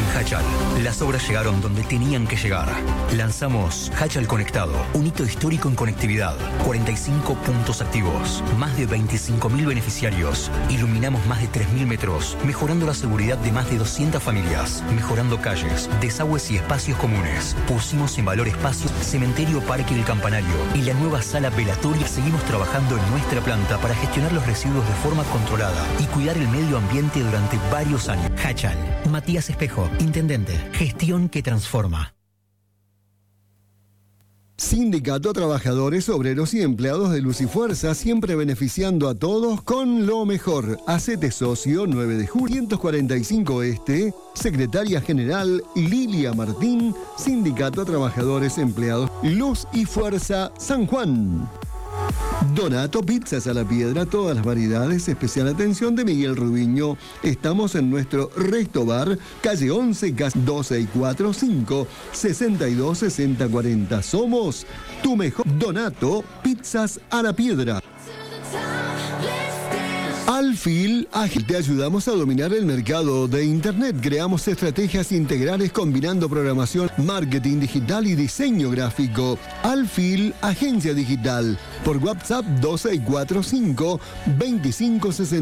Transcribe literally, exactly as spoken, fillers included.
Hachal, las obras llegaron donde tenían que llegar. Lanzamos Hachal Conectado, un hito histórico en conectividad. cuarenta y cinco puntos activos, más de veinticinco mil beneficiarios. Iluminamos más de tres mil metros, mejorando la seguridad de más de doscientas familias, mejorando calles, desagües y espacios comunes. Pusimos en valor espacios Cementerio Parque El Campanario y la nueva sala velatoria. Seguimos trabajando en nuestra planta para gestionar los residuos de forma controlada y cuidar el medio ambiente durante varios años. Hachal, Matías Espejo, Intendente. Gestión que transforma. Sindicato Trabajadores, Obreros y Empleados de Luz y Fuerza, siempre beneficiando a todos con lo mejor. Hacete socio, nueve de julio, ciento cuarenta y cinco Este, Secretaria General Lilia Martín, Sindicato Trabajadores, Empleados, Luz y Fuerza, San Juan. Donato Pizzas a la Piedra, todas las variedades, especial atención de Miguel Rubiño. Estamos en nuestro Resto Bar, calle once, doce y cuatro cinco, sesenta y dos sesenta cuarenta. Somos tu mejor. Donato Pizzas a la Piedra. Alfil Ágil, te ayudamos a dominar el mercado de Internet. Creamos estrategias integrales combinando programación, marketing digital y diseño gráfico. Alfil Agencia Digital. Por WhatsApp doce y cuarenta y cinco, veinticinco sesenta.